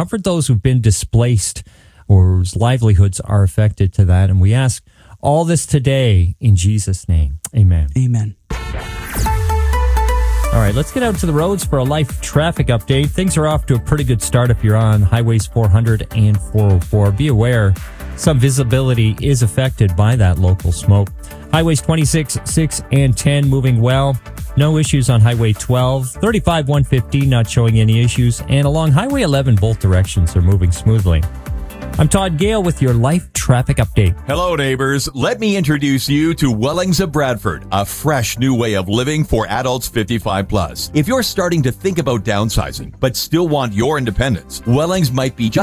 comfort those who've been displaced or whose livelihoods are affected to that. And we ask all this today in Jesus' name. Amen. Amen. All right, let's get out to the roads for a life traffic update. Things are off to a pretty good start if you're on highways 400 and 404. Be aware, some visibility is affected by that local smoke. Highways 26, 6, and 10 moving well. No issues on Highway 12. 35, 115 not showing any issues. And along Highway 11, both directions are moving smoothly. I'm Todd Gale with your life traffic update. Hello, neighbors. Let me introduce you to Wellings of Bradford, a fresh new way of living for adults 55 plus. If you're starting to think about downsizing, but still want your independence, Wellings might be just